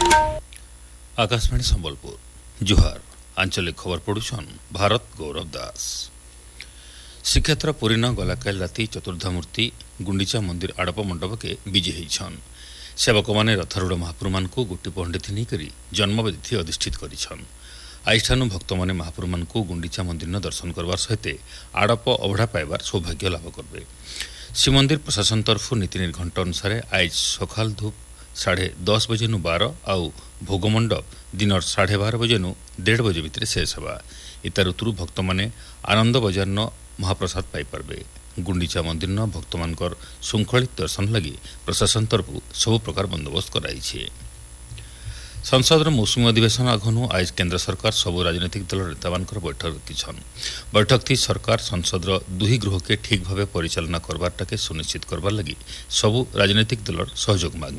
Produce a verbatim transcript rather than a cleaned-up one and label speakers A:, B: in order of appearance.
A: आकाशवाणी संबलपुर जुहार आंचलिक खबर पढ़ुछन भारत गौरव दास। श्रीक्षेत्र पुरी न गलाकाल राति चतुर्धामूर्ति गुंडीचा मंदिर आड़प मंडप के विजय होइछन। सेवक माने रथारूढ़ महाप्रभु मान गोटी पंडित नहीं जन्मवेदी अधिष्ठित करिछन। आइठानु भक्त माने महाप्रभु मान गुंडीचा मंदिर न दर्शन करवार सहित आड़प अवढ़ा पाइबार सौभाग्य लाभ करबे। श्रीमंदिर प्रशासन तरफ नीति निर्घंट अनुसार आज सकाल धूप साढ़े दस बजे नु बारह आउ भोगमंडप दिन साढ़े बारह बजे नु डेढ़ बजे भितर शेष होगा। इता ऋतु भक्त माने आनंद बजार न महाप्रसाद पाइपारे। गुंडीचा मंदिर न भक्त मानकर श्रृंखलित दर्शन लगी प्रशासन तरफ सबु प्रकार बंदोबस्त कराई। संसद मौसुमी अधिवेशन आगनु आज केंद्र सरकार सबु राजनीतिक दल नेता बैठक रखिछन। बैठक थी सरकार संसद दुही गृह के ठीक भाव परिचालना करवार सुनिश्चित करवार लगी सबु राजनीतिक दल सहयोग मांग